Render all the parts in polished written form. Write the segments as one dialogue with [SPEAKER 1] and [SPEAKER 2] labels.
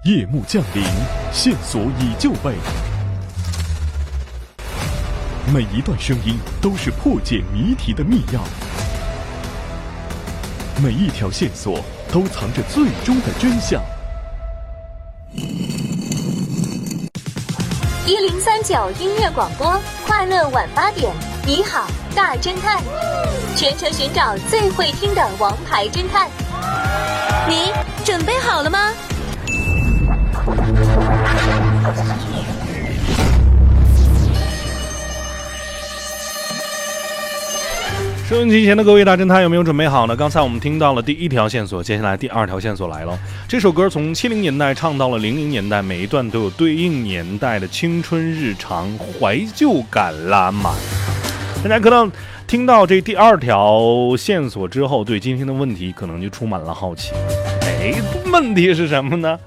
[SPEAKER 1] 夜幕降临，线索已就备。每一段声音都是破解谜题的密钥，每一条线索都藏着最终的真相。
[SPEAKER 2] 1039音乐广播，快乐晚8点，你好，大侦探，全程寻找最会听的王牌侦探。
[SPEAKER 3] 你准备好了吗？
[SPEAKER 4] 收音机前的各位大侦探有没有准备好呢？刚才我们听到了第一条线索，接下来第二条线索来了。这首歌从70年代唱到了00年代，每一段都有对应年代的青春日常，怀旧感拉满。大家可能听到这第二条线索之后，对今天的问题可能就充满了好奇。问题是什么呢？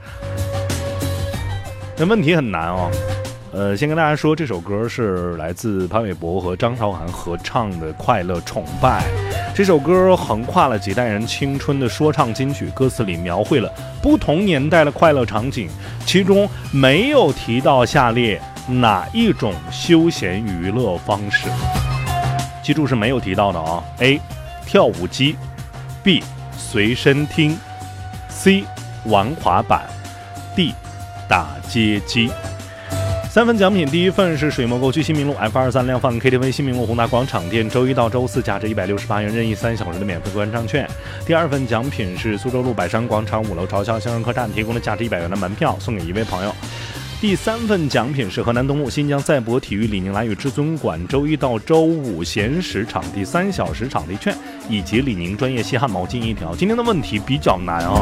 [SPEAKER 4] 这问题很难哦。先跟大家说，这首歌是来自潘玮柏和张韶涵合唱的《快乐崇拜》。这首歌横跨了几代人青春的说唱金曲，歌词里描绘了不同年代的快乐场景，其中没有提到下列哪一种休闲娱乐方式。记住是没有提到的啊。A. 跳舞机， B. 随身听， C. 玩滑板， D. 打街机。3份奖品，第一份是水墨沟区新民路 F23 量贩 KTV 新民路宏达广场店周一到周四价值168元任意3小时的免费观赏券。第二份奖品是苏州路百山广场5楼朝向相声客栈提供的价值100元的门票，送给一位朋友。第三份奖品是河南东路新疆赛博体育李宁来与至尊馆周一到周五闲时场地3小时场地券，以及李宁专业吸汗毛巾1条。今天的问题比较难啊，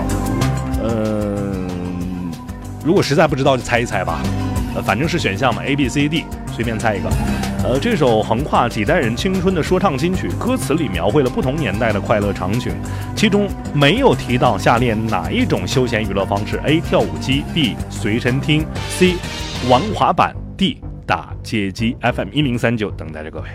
[SPEAKER 4] 如果实在不知道就猜一猜吧。反正是选项嘛 ，A B C D， 随便猜一个。这首横跨几代人青春的说唱金曲，歌词里描绘了不同年代的快乐场景，其中没有提到下列哪一种休闲娱乐方式 ：A. 跳舞机， B. 随身听， C. 玩滑板， D. 打街机。FM 1039等待着各位。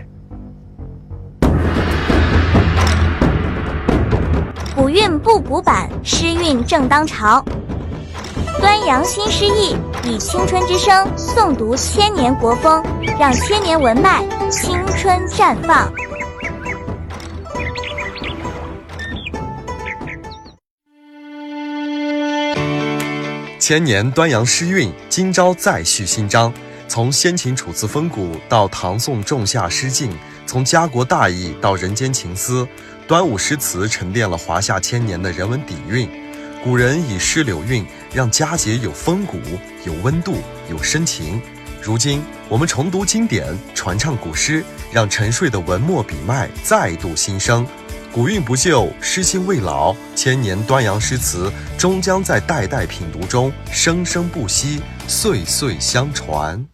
[SPEAKER 5] 古韵不古板，诗韵正当朝。端阳新诗意，以青春之声诵读千年国风，让千年文脉青春绽放。
[SPEAKER 6] 千年端阳诗韵，今朝再续新章。从先秦楚辞风骨到唐宋仲夏诗境，从家国大义到人间情思，端午诗词沉淀了华夏千年的人文底蕴。古人以诗流韵，让佳节有风骨、有温度、有深情。如今我们重读经典，传唱古诗，让沉睡的文墨笔脉再度新生。古韵不旧，诗心未老，千年端阳诗词终将在代代品读中生生不息，岁岁相传。